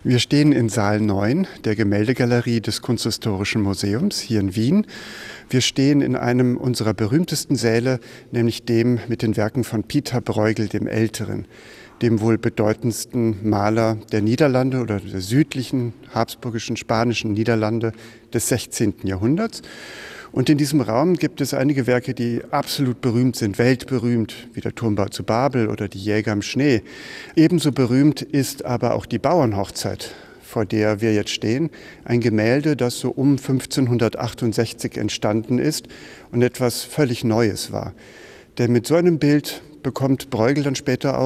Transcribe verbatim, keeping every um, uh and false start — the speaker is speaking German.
Wir stehen in Saal neun der Gemäldegalerie des Kunsthistorischen Museums hier in Wien. Wir stehen in einem unserer berühmtesten Säle, nämlich dem mit den Werken von Pieter Bruegel dem Älteren, dem wohl bedeutendsten Maler der Niederlande oder der südlichen habsburgischen spanischen Niederlande des sechzehnten Jahrhunderts. Und in diesem Raum gibt es einige Werke, die absolut berühmt sind, weltberühmt, wie der Turmbau zu Babel oder die Jäger im Schnee. Ebenso berühmt ist aber auch die Bauernhochzeit, vor der wir jetzt stehen. Ein Gemälde, das so um fünfzehnhundertachtundsechzig entstanden ist und etwas völlig Neues war. Denn mit so einem Bild bekommt Bruegel dann später auch